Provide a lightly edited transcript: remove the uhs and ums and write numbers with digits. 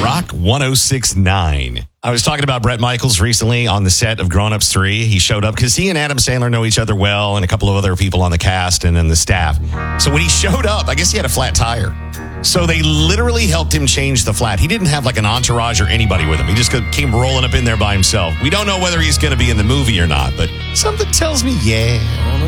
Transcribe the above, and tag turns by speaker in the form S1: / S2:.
S1: Rock 106.9. I was talking about Bret Michaels recently on the set of Grown Ups 3. He showed up because he and Adam Sandler know each other well and a couple of other people on the cast and then the staff. So when he showed up, I guess he had a flat tire. So they literally helped him change the flat. He didn't have like an entourage or anybody with him. He just came rolling up in there by himself. We don't know whether he's going to be in the movie or not, but something tells me, yeah.